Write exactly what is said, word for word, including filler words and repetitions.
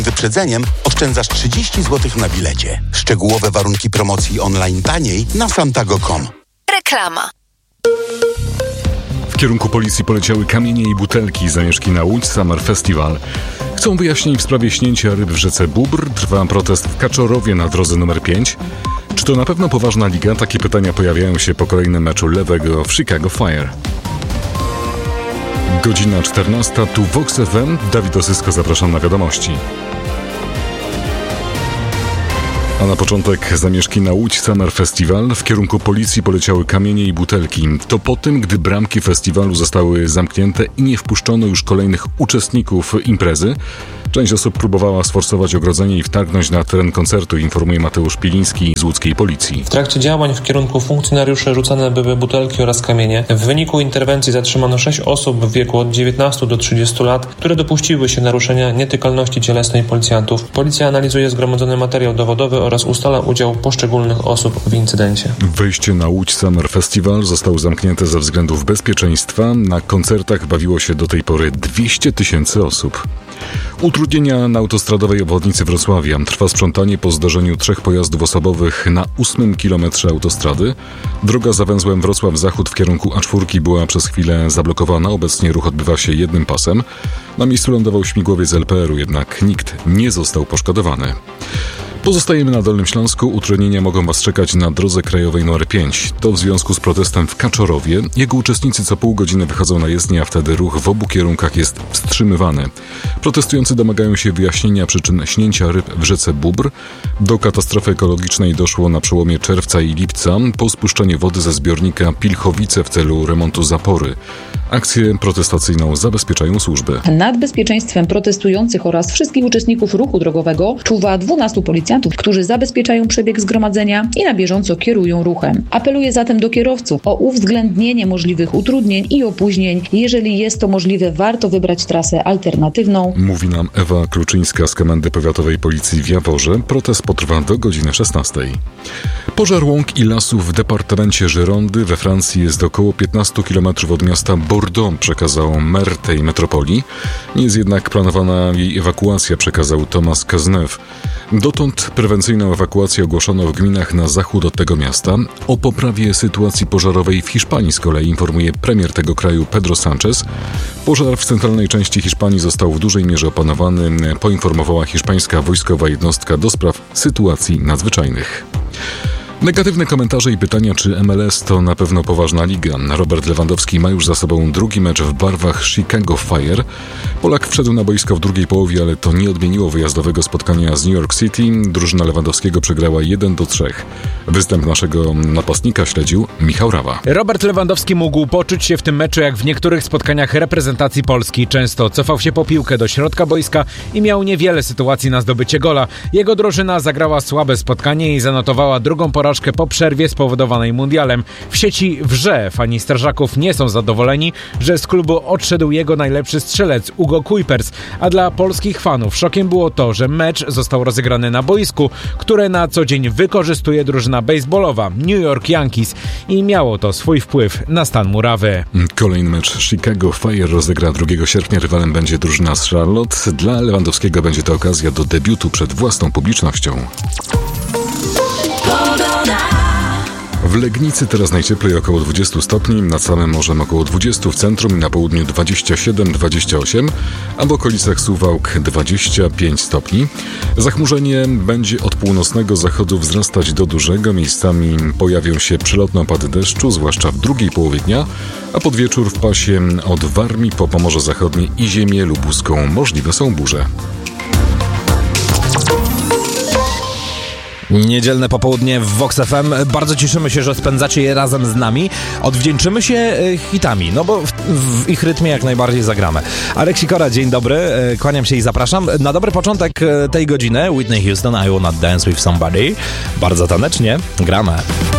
wyprzedzeniem oszczędzasz trzydzieści złotych na bilecie. Szczegółowe warunki promocji online taniej na samtago kropka com. Reklama. W kierunku policji poleciały kamienie i butelki z zamieszki na Łódź Summer Festival. Chcą wyjaśnień w sprawie śnięcia ryb w rzece Bóbr. Trwa protest w Kaczorowie na drodze numer pięć. Czy to na pewno poważna liga? Takie pytania pojawiają się po kolejnym meczu lewego w Chicago Fire. Godzina czternasta, tu Vox F M. Dawid Osysko, zapraszam na wiadomości. A na początek zamieszki na Łódź Summer Festival. W kierunku policji poleciały kamienie i butelki. To po tym, gdy bramki festiwalu zostały zamknięte i nie wpuszczono już kolejnych uczestników imprezy. Część osób próbowała sforsować ogrodzenie i wtargnąć na teren koncertu, informuje Mateusz Piliński z łódzkiej policji. W trakcie działań w kierunku funkcjonariuszy rzucane były butelki oraz kamienie. W wyniku interwencji zatrzymano sześć osób w wieku od dziewiętnastu do trzydziestu lat, które dopuściły się naruszenia nietykalności cielesnej policjantów. Policja analizuje zgromadzony materiał dowodowy oraz ustala udział poszczególnych osób w incydencie. Wejście na Łódź Summer Festival zostało zamknięte ze względów bezpieczeństwa. Na koncertach bawiło się do tej pory dwieście tysięcy osób. Utrudnienia na autostradowej obwodnicy Wrocławia. Trwa sprzątanie po zdarzeniu trzech pojazdów osobowych na ósmym kilometrze autostrady. Droga za węzłem Wrocław-Zachód w kierunku A cztery była przez chwilę zablokowana. Obecnie ruch odbywa się jednym pasem. Na miejscu lądował śmigłowiec L P R u, jednak nikt nie został poszkodowany. Pozostajemy na Dolnym Śląsku. Utrudnienia mogą Was czekać na drodze krajowej numer pięć. To w związku z protestem w Kaczorowie. Jego uczestnicy co pół godziny wychodzą na jezdnię, a wtedy ruch w obu kierunkach jest wstrzymywany. Protestujący domagają się wyjaśnienia przyczyn śnięcia ryb w rzece Bóbr. Do katastrofy ekologicznej doszło na przełomie czerwca i lipca po spuszczeniu wody ze zbiornika Pilchowice w celu remontu zapory. Akcję protestacyjną zabezpieczają służby. Nad bezpieczeństwem protestujących oraz wszystkich uczestników ruchu drogowego czuwa dwunastu policjantów, którzy zabezpieczają przebieg zgromadzenia i na bieżąco kierują ruchem. Apeluję zatem do kierowców o uwzględnienie możliwych utrudnień i opóźnień. Jeżeli jest to możliwe, warto wybrać trasę alternatywną. Mówi nam Ewa Kluczyńska z Komendy Powiatowej Policji w Jaworze. Protest potrwa do godziny szesnastej. Pożar łąk i lasów w departamencie Girondy we Francji jest około piętnaście kilometrów od miasta Bordeaux, przekazał mer tej metropolii. Nie jest jednak planowana jej ewakuacja, przekazał Thomas Cazeneuve. Dotąd prewencyjną ewakuację ogłoszono w gminach na zachód od tego miasta. O poprawie sytuacji pożarowej w Hiszpanii z kolei informuje premier tego kraju Pedro Sánchez. Pożar w centralnej części Hiszpanii został w dużej mierze opanowany, poinformowała hiszpańska wojskowa jednostka do spraw sytuacji nadzwyczajnych. Negatywne komentarze i pytania, czy M L S to na pewno poważna liga. Robert Lewandowski ma już za sobą drugi mecz w barwach Chicago Fire. Polak wszedł na boisko w drugiej połowie, ale to nie odmieniło wyjazdowego spotkania z New York City. Drużyna Lewandowskiego przegrała jeden do trzech. Występ naszego napastnika śledził Michał Rawa. Robert Lewandowski mógł poczuć się w tym meczu jak w niektórych spotkaniach reprezentacji Polski. Często cofał się po piłkę do środka boiska i miał niewiele sytuacji na zdobycie gola. Jego drużyna zagrała słabe spotkanie i zanotowała drugą porażkę po przerwie spowodowanej mundialem. W sieci wrze. Fani strażaków nie są zadowoleni, że z klubu odszedł jego najlepszy strzelec Hugo Kuipers, a dla polskich fanów szokiem było to, że mecz został rozegrany na boisku, które na co dzień wykorzystuje drużyna baseballowa New York Yankees i miało to swój wpływ na stan murawy. Kolejny mecz Chicago Fire rozegra drugiego sierpnia. Rywalem będzie drużyna z Charlotte. Dla Lewandowskiego będzie to okazja do debiutu przed własną publicznością. W Legnicy teraz najcieplej około dwadzieścia stopni, nad samym morzem około dwadzieścia, w centrum i na południu dwadzieścia siedem dwadzieścia osiem, a w okolicach Suwałk dwadzieścia pięć stopni. Zachmurzenie będzie od północnego zachodu wzrastać do dużego. Miejscami pojawią się przelotne opady deszczu, zwłaszcza w drugiej połowie dnia, a pod wieczór w pasie od Warmii po Pomorze Zachodnie i Ziemię Lubuską możliwe są burze. Niedzielne popołudnie w Vox F M. Bardzo cieszymy się, że spędzacie je razem z nami. Odwdzięczymy się hitami, no bo w, w ich rytmie jak najbardziej zagramy. Arek Sikora, dzień dobry. Kłaniam się i zapraszam. Na dobry początek tej godziny Whitney Houston, I Wanna Dance With Somebody. Bardzo tanecznie gramy.